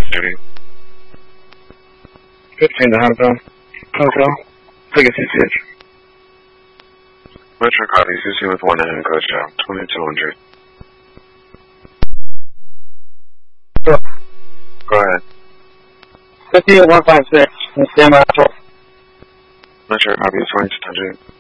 City. 15 to Hotel. Ticket CCH. Metro copy, CC with 1 and coach out, 2200. Go ahead. 58-156, stand by. Metro copy, 2200.